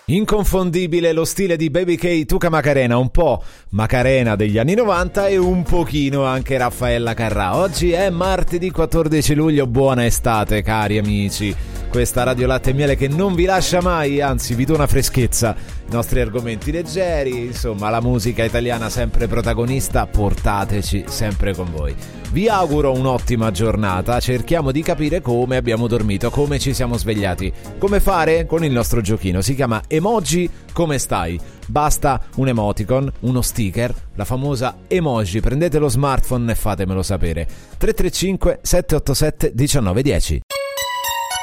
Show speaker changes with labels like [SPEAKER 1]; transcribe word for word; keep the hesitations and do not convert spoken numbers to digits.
[SPEAKER 1] Inconfondibile lo stile di Baby K, Tuca Macarena, un po' Macarena degli anni novanta e un pochino anche Raffaella Carrà. Oggi è martedì quattordici luglio, buona estate cari amici. Questa Radio Latte e Miele che non vi lascia mai, anzi vi dona freschezza. I nostri argomenti leggeri, insomma la musica italiana sempre protagonista, portateci sempre con voi. Vi auguro un'ottima giornata, cerchiamo di capire come abbiamo dormito, come ci siamo svegliati. Come fare? Con il nostro giochino, si chiama Emoji Come Stai? Basta un emoticon, uno sticker, la famosa emoji, prendete lo smartphone e fatemelo sapere. tre tre cinque sette otto sette uno nove uno zero.